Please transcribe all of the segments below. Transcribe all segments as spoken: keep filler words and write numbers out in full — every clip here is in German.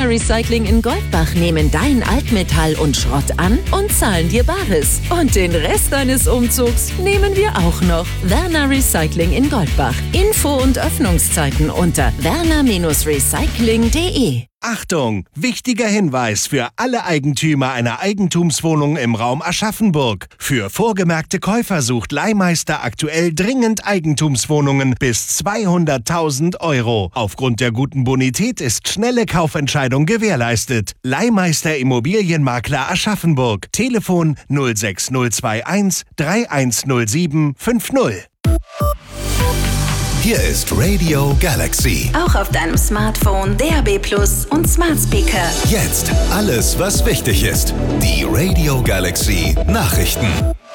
Werner Recycling in Goldbach nehmen dein Altmetall und Schrott an und zahlen dir Bares. Und den Rest deines Umzugs nehmen wir auch noch. Werner Recycling in Goldbach. Info und Öffnungszeiten unter werner recycling punkt de. Achtung! Wichtiger Hinweis für alle Eigentümer einer Eigentumswohnung im Raum Aschaffenburg. Für vorgemerkte Käufer sucht Leihmeister aktuell dringend Eigentumswohnungen bis zweihunderttausend Euro. Aufgrund der guten Bonität ist schnelle Kaufentscheidung gewährleistet. Leihmeister Immobilienmakler Aschaffenburg. Telefon null sechs null zwei eins drei eins null sieben fünf null. Hier ist Radio Galaxy. Auch auf deinem Smartphone, D A B Plus und Smart Speaker. Jetzt alles, was wichtig ist. Die Radio Galaxy Nachrichten.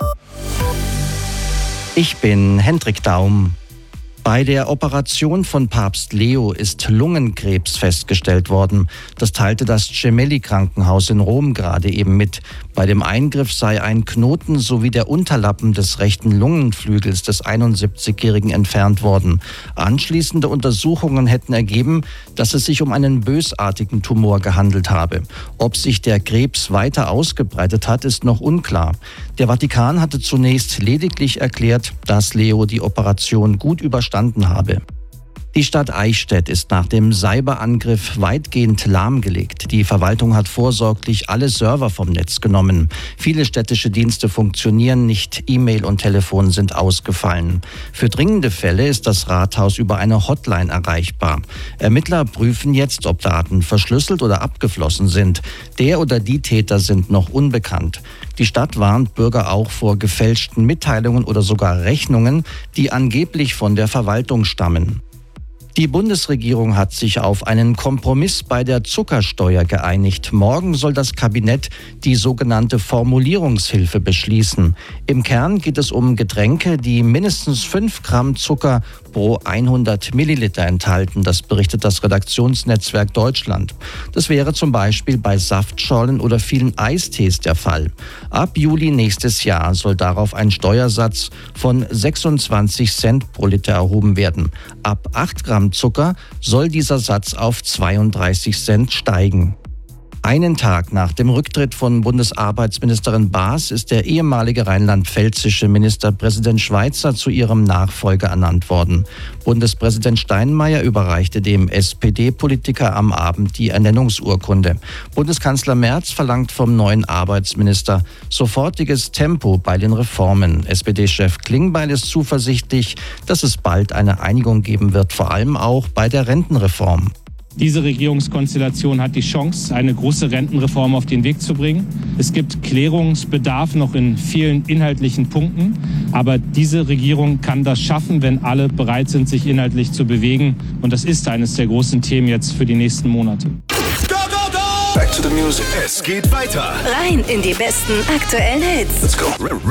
Ich bin Hendrik Daum. Bei der Operation von Papst Leo ist Lungenkrebs festgestellt worden. Das teilte das Gemelli-Krankenhaus in Rom gerade eben mit. Bei dem Eingriff sei ein Knoten sowie der Unterlappen des rechten Lungenflügels des einundsiebzigjährigen entfernt worden. Anschließende Untersuchungen hätten ergeben, dass es sich um einen bösartigen Tumor gehandelt habe. Ob sich der Krebs weiter ausgebreitet hat, ist noch unklar. Der Vatikan hatte zunächst lediglich erklärt, dass Leo die Operation gut überstanden habe. Die Stadt Eichstätt ist nach dem Cyberangriff weitgehend lahmgelegt. Die Verwaltung hat vorsorglich alle Server vom Netz genommen. Viele städtische Dienste funktionieren nicht, E-Mail und Telefon sind ausgefallen. Für dringende Fälle ist das Rathaus über eine Hotline erreichbar. Ermittler prüfen jetzt, ob Daten verschlüsselt oder abgeflossen sind. Der oder die Täter sind noch unbekannt. Die Stadt warnt Bürger auch vor gefälschten Mitteilungen oder sogar Rechnungen, die angeblich von der Verwaltung stammen. Die Bundesregierung hat sich auf einen Kompromiss bei der Zuckersteuer geeinigt. Morgen soll das Kabinett die sogenannte Formulierungshilfe beschließen. Im Kern geht es um Getränke, die mindestens fünf Gramm Zucker pro hundert Milliliter enthalten. Das berichtet das Redaktionsnetzwerk Deutschland. Das wäre zum Beispiel bei Saftschorlen oder vielen Eistees der Fall. Ab Juli nächstes Jahr soll darauf ein Steuersatz von sechsundzwanzig Cent pro Liter erhoben werden. Ab acht Gramm Zucker soll dieser Satz auf zweiunddreißig Cent steigen. Einen Tag nach dem Rücktritt von Bundesarbeitsministerin Baas ist der ehemalige rheinland-pfälzische Ministerpräsident Schweizer zu ihrem Nachfolger ernannt worden. Bundespräsident Steinmeier überreichte dem S P D-Politiker am Abend die Ernennungsurkunde. Bundeskanzler Merz verlangt vom neuen Arbeitsminister sofortiges Tempo bei den Reformen. S P D-Chef Klingbeil ist zuversichtlich, dass es bald eine Einigung geben wird, vor allem auch bei der Rentenreform. Diese Regierungskonstellation hat die Chance, eine große Rentenreform auf den Weg zu bringen. Es gibt Klärungsbedarf noch in vielen inhaltlichen Punkten, aber diese Regierung kann das schaffen, wenn alle bereit sind, sich inhaltlich zu bewegen. Und das ist eines der großen Themen jetzt für die nächsten Monate. Back to the music. Es geht weiter. Rein in die besten aktuellen Hits. Let's go.